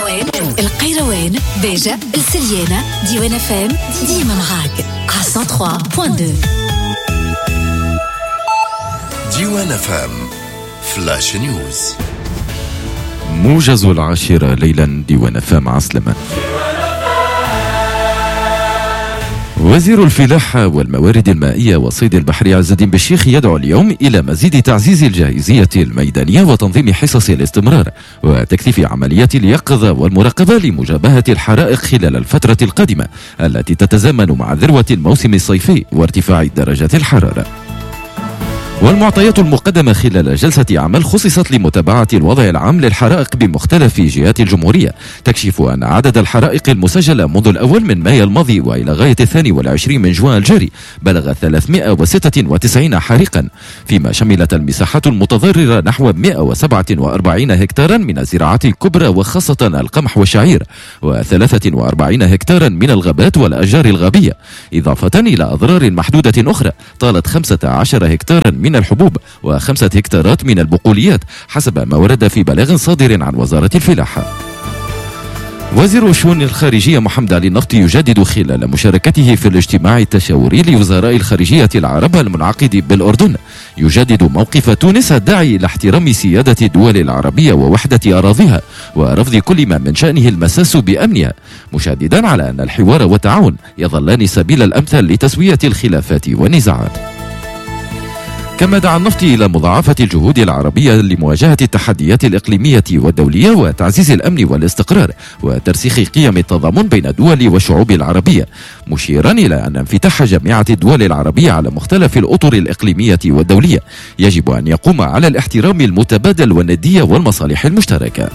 القيروان بيجا السليانة ديوان فام ديما معاك على 103.2 ديوان فام فلاش نيوز. موجز 10 ليلا ديوان فام عسلمة. وزير الفلاحة والموارد المائية والصيد البحري عز الدين بالشيخ يدعو اليوم إلى مزيد تعزيز الجاهزية الميدانية وتنظيم حصص الاستمرار وتكثيف عمليات اليقظة والمراقبة لمجابهة الحرائق خلال الفترة القادمة التي تتزامن مع ذروة الموسم الصيفي وارتفاع درجات الحرارة. والمعطيات المقدمة خلال جلسة عمل خصصت لمتابعة الوضع العام للحرائق بمختلف جهات الجمهورية تكشف أن عدد الحرائق المسجلة منذ الأول من مايو الماضي وإلى غاية 22 من جوان الجاري بلغ 396 حريقا، فيما شملت المساحات المتضررة نحو 147 هكتارا من الزراعات الكبرى وخاصة القمح والشعير، و43 هكتارا من الغابات والأشجار الغابية، إضافة إلى أضرار محدودة أخرى طالت 15 هكتارا من الحبوب و5 هكتارات من البقوليات حسب ما ورد في بلاغ صادر عن وزارة الفلاحة. وزير الشؤون الخارجية محمد علي النفطي يجدد خلال مشاركته في الاجتماع التشاوري لوزراء الخارجية العرب المنعقد بالأردن يجدد موقف تونس الداعي إلى احترام سيادة الدول العربية ووحدة أراضيها ورفض كل ما من شأنه المساس بأمنها، مشددا على أن الحوار والتعاون يظلان السبيل الأمثل لتسوية الخلافات والنزاعات. كما دعا النفطي إلى مضاعفة الجهود العربية لمواجهة التحديات الإقليمية والدولية وتعزيز الأمن والاستقرار وترسيخ قيم التضامن بين الدول والشعوب العربية، مشيرا إلى أن انفتاح جامعة الدول العربية على مختلف الأطر الإقليمية والدولية يجب أن يقوم على الاحترام المتبادل والندية والمصالح المشتركة.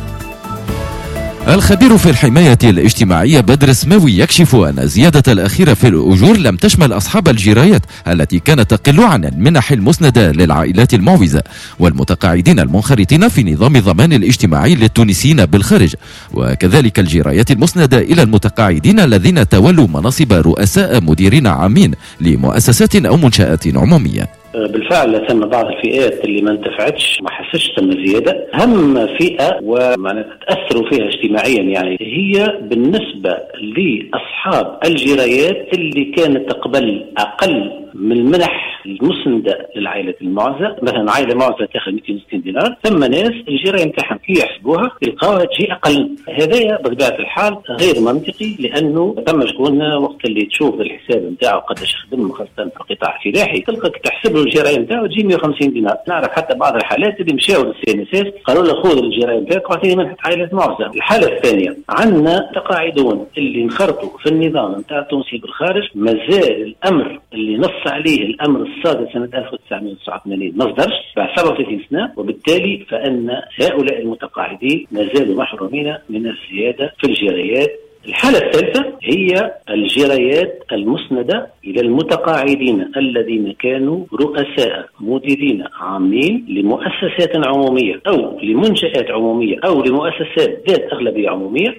الخبير في الحماية الاجتماعية بدر سماوي يكشف أن الزيادة الأخيرة في الأجور لم تشمل أصحاب الجرايات التي كانت تقل عن المنح المسندة للعائلات المعوزة والمتقاعدين المنخرطين في نظام الضمان الاجتماعي للتونسيين بالخارج، وكذلك الجرايات المسندة إلى المتقاعدين الذين تولوا مناصب رؤساء مديرين عامين لمؤسسات أو منشآت عمومية. بالفعل ثم بعض الفئات اللي ما انتفعتش ما حسش ثم زياده. اهم فئه ومعناتها تاثروا فيها اجتماعيا يعني هي بالنسبه لاصحاب الجرايات اللي كانت تقبل اقل من المنح المسنده للعائله المعزه، مثلا عائله معزه تاخذ 260 دينار، ثم ناس الجرايه نتاعهم كي يحسبوها يلقاوها تجي اقل. هذايا بطبيعه الحال غير منطقي، لانه ثم شكون وقت اللي تشوف الحساب نتاعو قداش خدم خاصه في القطاع الفلاحي تلقاك تحسب له الجرايه نتاعو تجي 150 دينار. نعرف حتى بعض الحالات اللي مشاو للسي قالوا له خذ الجرايه نتاعك واعطيني منحه عائله معزه. الحاله الثانيه عندنا تقاعدون اللي انخرطوا في النظام نتاع التونسي بالخارج، مازال الامر اللي نص عليه الامر الصادر سنه 1989 ما صدرش بعد 37 سنه، وبالتالي فان هؤلاء المتقاعدين ما زالوا محرومين من الزياده في الجرايات. الحالة الثالثة هي الجرايات المسندة إلى المتقاعدين الذين كانوا رؤساء مديرين عامين لمؤسسات عمومية أو لمنشآت عمومية أو لمؤسسات ذات أغلبية عمومية.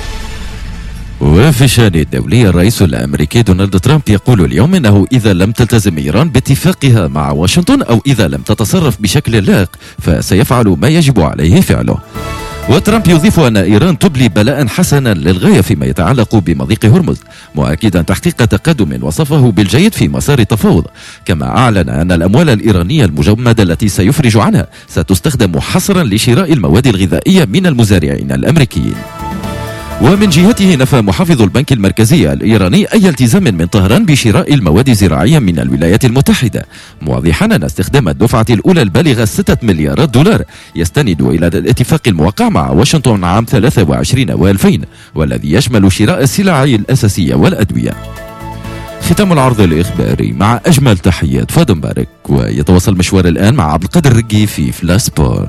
وفي الشأن الدولي الرئيس الأمريكي دونالد ترامب يقول اليوم أنه إذا لم تلتزم إيران باتفاقها مع واشنطن أو إذا لم تتصرف بشكل لائق فسيفعل ما يجب عليه فعله. وترامب يضيف أن إيران تبلي بلاء حسنا للغاية فيما يتعلق بمضيق هرمز، مؤكدا تحقيق تقدم وصفه بالجيد في مسار التفاوض، كما أعلن أن الأموال الإيرانية المجمدة التي سيفرج عنها ستستخدم حصرا لشراء المواد الغذائية من المزارعين الأمريكيين. ومن جهته نفى محافظ البنك المركزي الإيراني أي التزام من طهران بشراء المواد الزراعية من الولايات المتحدة، موضحا أن استخدام الدفعة الأولى البالغة 6 مليارات دولار يستند إلى الاتفاق الموقع مع واشنطن عام 23 و2000 والذي يشمل شراء السلع الأساسية والأدوية. ختام العرض الإخباري مع أجمل تحيات فادن بارك، ويتواصل مشوار الآن مع عبد القادر الرقي في فلاش سبور.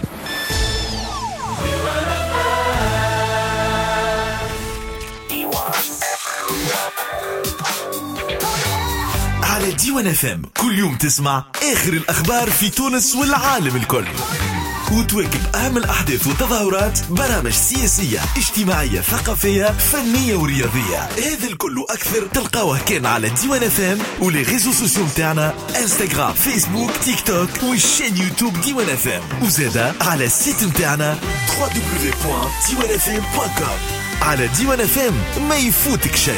على ديوان فام كل يوم تسمع آخر الأخبار في تونس والعالم الكل. وتواكب أهم الأحداث والتظاهرات، برامج سياسية اجتماعية ثقافية فنية ورياضية. هذا الكل أكثر تلقاوه كان على ديوان FM ولي ريزو سوسيو متاعنا انستغرام فيسبوك تيك توك والشين يوتيوب ديوان FM، وزادا على السيت متاعنا www.diwanfm.com. على ديوان FM ما يفوتك شيء.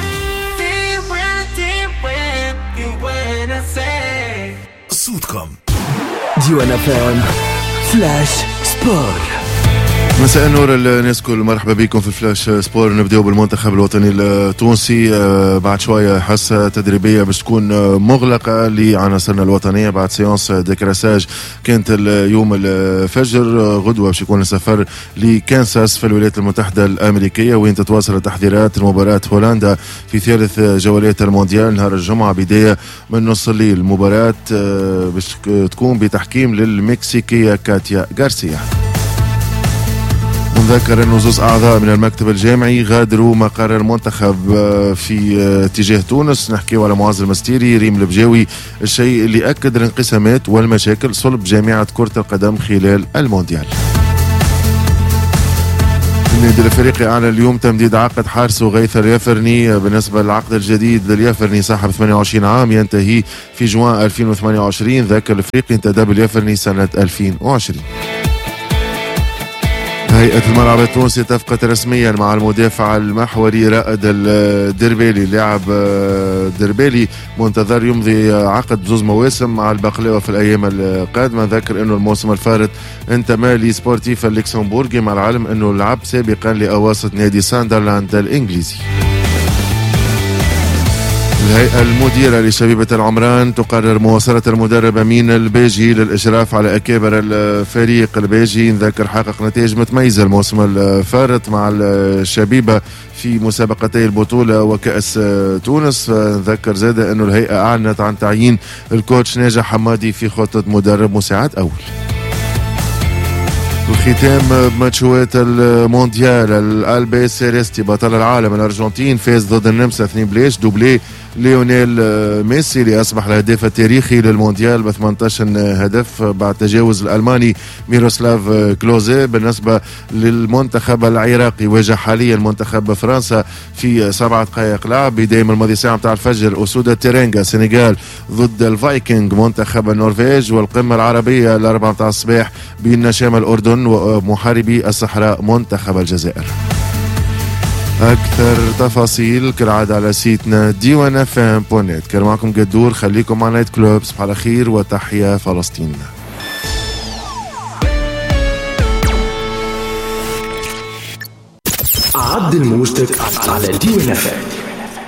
صوتكم ديوان FM فلاش سبور. مساء النور الناس كل، مرحبا بكم في فلاش سبور. نبداو بالمنتخب الوطني التونسي. بعد شويه حصه تدريبيه باش تكون مغلقه لعناصرنا الوطنيه بعد سيونس ديكراساج كانت اليوم الفجر. غدوه باش يكون السفر لكانساس في الولايات المتحده الامريكيه، وين تتواصل التحضيرات لمباراه هولندا في ثالث جولات المونديال نهار الجمعه بدايه من نص الليل. المباراه باش تكون بتحكيم للمكسيكيه كاتيا غارسيا. نذكر أنه زوز أعضاء من المكتب الجامعي غادروا مقر المنتخب في اتجاه تونس. نحكيو على معز المستيري، ريم البجاوي، الشيء اللي أكد الانقسامات والمشاكل صلب جامعة كرة القدم خلال المونديال. النادي الافريقي اعلن اليوم تمديد عقد حارسه غيث اليافرني. بالنسبه للعقد الجديد لليافرني صاحب 28 عام ينتهي في جوان 2028. ذاك الافريقي انتدب اليافرني سنه 2020. هيئة الملعب التونسي اتفقت رسميا مع المدافع المحوري رائد الدربالي. لاعب دربالي منتظر يمضي عقد 2 مواسم مع البقلاوة في الأيام القادمة. ذكر أنه الموسم الفارط انتمى لسبورتيف اللوكسمبورغي، مع العلم أنه لعب سابقا لأواسط نادي ساندرلاند الإنجليزي. الهيئة المديرة لشبيبة العمران تقرر مواصلة المدرب أمين الباجي للإشراف على أكابر الفريق الباجي. نذكر حقق نتائج متميزة الموسم الفارط مع الشبيبة في مسابقتي البطولة وكأس تونس. نذكر زاد أنه الهيئة أعلنت عن تعيين الكوتش ناجح حمادي في خطة مدرب مساعد أول. الختام بماتشوات المونديال. الألبي سيريستي بطل العالم الأرجنتين فاز ضد النمسا 2-0. دوبلي ليونيل ميسي اللي أصبح الهداف التاريخي للمونديال ب 18 هدف بعد تجاوز الألماني ميروسلاف كلوزي. بالنسبة للمنتخب العراقي واجه حاليا منتخب فرنسا في 7 دقائق لعب. بداية من الماضي ساعة متاع الفجر أسود التيرينغا سنغال ضد الفايكنج منتخب النرويج. والقمة العربية 4 متاع الصباح بين شمال الأردن ومحاربي الصحراء منتخب الجزائر. أكثر تفاصيل كالعادة على سيتنا diwanfm.net. كان معكم قدور، خليكم مع نايت كلوب. صباح الخير وتحيا فلسطين. عبد الموجتك على ديوان FM.